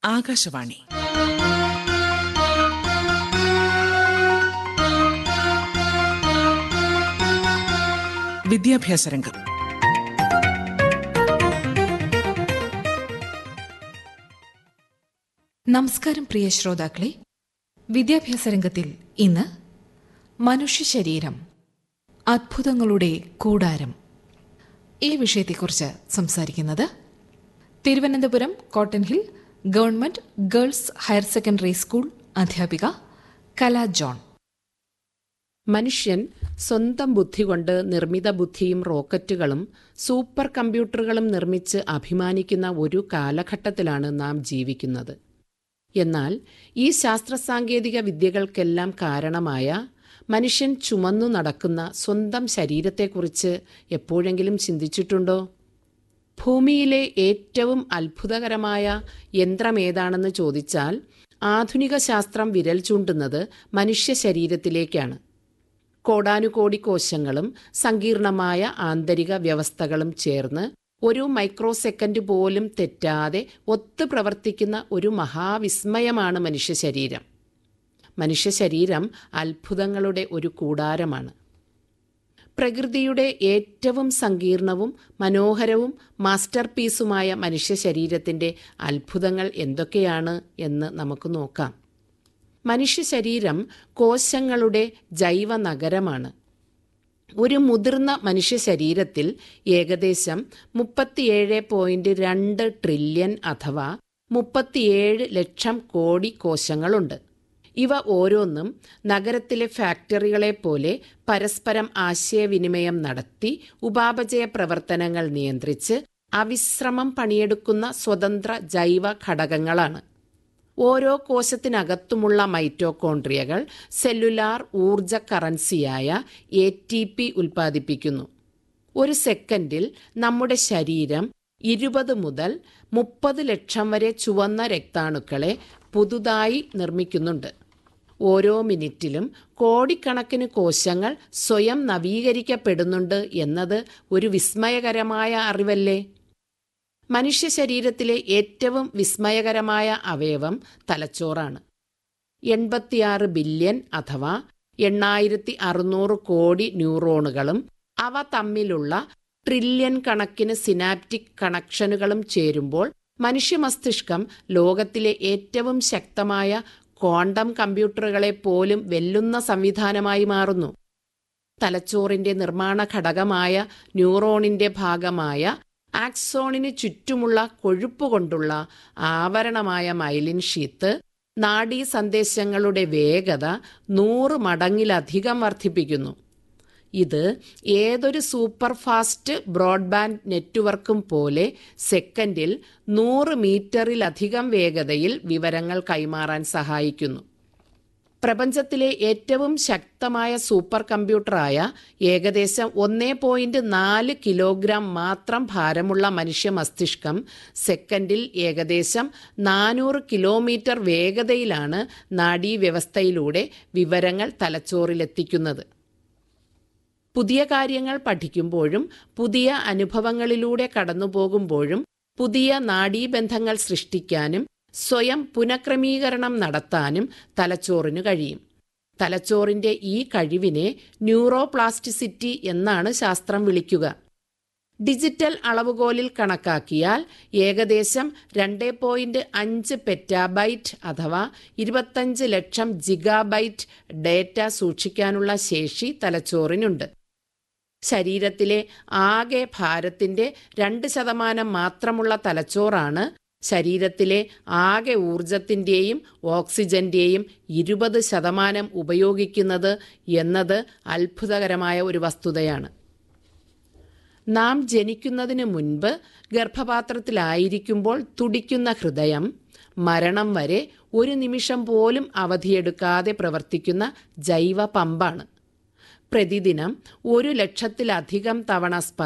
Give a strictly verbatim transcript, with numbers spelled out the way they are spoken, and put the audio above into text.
ആകാശവാണി. വിദ്യാഭ്യാസ രംഗം. നമസ്കാരം പ്രിയ ശ്രോതാക്കളെ. വിദ്യാഭ്യാസ രംഗത്തിൽ ഇന്ന് മനുഷ്യ ശരീരം, അത്ഭുതങ്ങളുടെ കൂടാരം, ഈ വിഷയത്തെക്കുറിച്ച് സംസാരിക്കുന്നത് Thiruvananthapuram cotton hill government girls higher secondary school അധ്യാപിക കല ജോൺ. മനുഷ്യൻ സ്വന്തം ബുദ്ധി കൊണ്ട് നിർമ്മിത ബുദ്ധിയും റോക്കറ്റുകളും സൂപ്പർ കമ്പ്യൂട്ടറുകളും നിർമ്മിച്ച് അഭിമാനിക്കുന്ന ഒരു കാലഘട്ടത്തിലാണ് നാം ജീവിക്കുന്നത്. എന്നാൽ ഈ ശാസ്ത്ര സാങ്കേതിക വിദ്യകൾക്കെല്ലാം കാരണമായ മനുഷ്യൻ ചുമന്നു നടക്കുന്ന സ്വന്തം ശരീരത്തെക്കുറിച്ച് എപ്പോഴെങ്കിലും ചിന്തിച്ചിട്ടുണ്ടോ? ഭൂമിയിലെ ഏറ്റവും അത്ഭുതകരമായ യന്ത്രമേതാണെന്ന് ചോദിച്ചാൽ ആധുനിക ശാസ്ത്രം വിരൽ ചൂണ്ടുന്നത് മനുഷ്യ ശരീരത്തിലേക്കാണ്. കോടാനുകോടി കോശങ്ങളും സങ്കീർണമായ ആന്തരിക വ്യവസ്ഥകളും ചേർന്ന് ഒരു മൈക്രോ സെക്കൻഡ് പോലും തെറ്റാതെ ഒത്തു പ്രവർത്തിക്കുന്ന ഒരു മഹാവിസ്മയമാണ് മനുഷ്യ ശരീരം. മനുഷ്യ ശരീരം അത്ഭുതങ്ങളുടെ ഒരു കൂടാരമാണ്. പ്രകൃതിയുടെ ഏറ്റവും സങ്കീർണവും മനോഹരവും മാസ്റ്റർ പീസുമായ മനുഷ്യ ശരീരത്തിൻ്റെ അത്ഭുതങ്ങൾ എന്തൊക്കെയാണ് എന്ന് നമുക്ക് നോക്കാം. മനുഷ്യ ശരീരം കോശങ്ങളുടെ ജൈവ നഗരമാണ്. ഒരു മുതിർന്ന മനുഷ്യ ശരീരത്തിൽ ഏകദേശം മുപ്പത്തിയേഴ് പോയിന്റ് രണ്ട് ട്രില്യൺ അഥവാ മുപ്പത്തിയേഴ് ലക്ഷം കോടി കോശങ്ങളുണ്ട്. ഇവ ഓരോന്നും നഗരത്തിലെ ഫാക്ടറികളെ പോലെ പരസ്പരം ആശയവിനിമയം നടത്തി ഉപാപചയ പ്രവർത്തനങ്ങൾ നിയന്ത്രിച്ച് അവിശ്രമം പണിയെടുക്കുന്ന സ്വതന്ത്ര ജൈവ ഘടകങ്ങളാണ്. ഓരോ കോശത്തിനകത്തുമുള്ള മൈറ്റോകോൺട്രിയകൾ സെല്ലുലാർ ഊർജ കറൻസിയായ എ ടി പി ഉൽപ്പാദിപ്പിക്കുന്നു. ഒരു സെക്കൻഡിൽ നമ്മുടെ ശരീരം ഇരുപത് മുതൽ മുപ്പത് ലക്ഷം വരെ ചുവന്ന രക്താണുക്കളെ പുതുതായി നിർമ്മിക്കുന്നുണ്ട്. ഓരോ മിനിറ്റിലും കോടിക്കണക്കിന് കോശങ്ങൾ സ്വയം നവീകരിക്കപ്പെടുന്നുണ്ട് എന്നത് ഒരു വിസ്മയകരമായ അറിവല്ലേ? മനുഷ്യ ശരീരത്തിലെ ഏറ്റവും വിസ്മയകരമായ അവയവം തലച്ചോറാണ്. എൺപത്തിയാറ് ബില്യൺ അഥവാ എണ്ണായിരത്തി അറുന്നൂറ് കോടി ന്യൂറോണുകളും അവ തമ്മിലുള്ള ട്രില്യൺ കണക്കിന് സിനാപ്റ്റിക് കണക്ഷനുകളും ചേരുമ്പോൾ മനുഷ്യ മസ്തിഷ്കം ലോകത്തിലെ ഏറ്റവും ശക്തമായ ക്വാണ്ടം കമ്പ്യൂട്ടറുകളെ പോലും വെല്ലുന്ന സംവിധാനമായി മാറുന്നു. തലച്ചോറിന്റെ നിർമ്മാണ ഘടകമായ ന്യൂറോണിന്റെ ഭാഗമായ ആക്സോണിന് ചുറ്റുമുള്ള കൊഴുപ്പുകൊണ്ടുള്ള ആവരണമായ മൈലിൻ ഷീത്ത് നാഡീ സന്ദേശങ്ങളുടെ വേഗത നൂറ് മടങ്ങിലധികം വർദ്ധിപ്പിക്കുന്നു. ഇത് ഏതൊരു സൂപ്പർ ഫാസ്റ്റ് ബ്രോഡ്ബാൻഡ് നെറ്റ്വർക്കും പോലെ സെക്കൻഡിൽ നൂറ് മീറ്ററിലധികം വേഗതയിൽ വിവരങ്ങൾ കൈമാറാൻ സഹായിക്കുന്നു. പ്രപഞ്ചത്തിലെ ഏറ്റവും ശക്തമായ സൂപ്പർ കമ്പ്യൂട്ടറായ ഏകദേശം ഒന്ന് പോയിന്റ് നാല് കിലോഗ്രാം മാത്രം ഭാരമുള്ള മനുഷ്യ മസ്തിഷ്കം സെക്കൻഡിൽ ഏകദേശം നാനൂറ് കിലോമീറ്റർ വേഗതയിലാണ് നാഡീവ്യവസ്ഥയിലൂടെ വിവരങ്ങൾ തലച്ചോറിലെത്തിക്കുന്നത്. പുതിയ കാര്യങ്ങൾ പഠിക്കുമ്പോഴും പുതിയ അനുഭവങ്ങളിലൂടെ കടന്നുപോകുമ്പോഴും പുതിയ നാഡീബന്ധങ്ങൾ സൃഷ്ടിക്കാനും സ്വയം പുനഃക്രമീകരണം നടത്താനും തലച്ചോറിനു കഴിയും. തലച്ചോറിന്റെ ഈ കഴിവിനെ ന്യൂറോപ്ലാസ്റ്റിസിറ്റി എന്നാണ് ശാസ്ത്രം വിളിക്കുക. ഡിജിറ്റൽ അളവുകോലിൽ കണക്കാക്കിയാൽ ഏകദേശം രണ്ട് പോയിന്റ് അഞ്ച് പെറ്റാബൈറ്റ് അഥവാ ഇരുപത്തഞ്ച് ലക്ഷം ജിഗാബൈറ്റ് ഡേറ്റ സൂക്ഷിക്കാനുള്ള ശേഷി തലച്ചോറിനുണ്ട്. ശരീരത്തിലെ ആകെ ഭാരത്തിന്റെ രണ്ട് ശതമാനം മാത്രമുള്ള തലച്ചോറാണ് ശരീരത്തിലെ ആകെ ഊർജത്തിൻ്റെയും ഓക്സിജന്റെയും ഇരുപത് ശതമാനം ഉപയോഗിക്കുന്നത് എന്നത് അത്ഭുതകരമായ ഒരു വസ്തുതയാണ്. നാം ജനിക്കുന്നതിന് മുൻപ് ഗർഭപാത്രത്തിലായിരിക്കുമ്പോൾ തുടിക്കുന്ന ഹൃദയം മരണം വരെ ഒരു നിമിഷം പോലും അവധിയെടുക്കാതെ പ്രവർത്തിക്കുന്ന ജൈവ പമ്പാണ്. പ്രതിദിനം ഒരു ലക്ഷത്തിലധികം തവണ